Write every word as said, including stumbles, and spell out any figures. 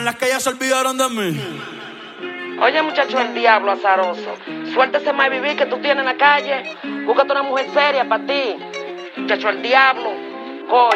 las que ya se olvidaron de mí. Oye, muchacho, el diablo azaroso. Suéltese más vivir que tú tienes en la calle. Búscate una mujer seria para ti. Muchacho, el diablo. Coño.